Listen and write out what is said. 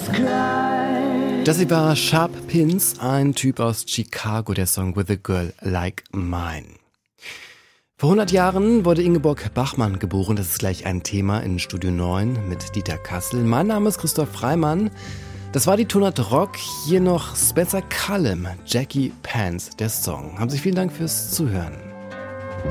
Das hier war Sharp Pins, ein Typ aus Chicago, der Song With a Girl Like Mine. Vor 100 Jahren wurde Ingeborg Bachmann geboren. Das ist gleich ein Thema in Studio 9 mit Dieter Kassel. Mein Name ist Christoph Freimann. Das war die Tonart Rock. Hier noch Spencer Cullum, Jackie Pants, der Song. Haben Sie vielen Dank fürs Zuhören.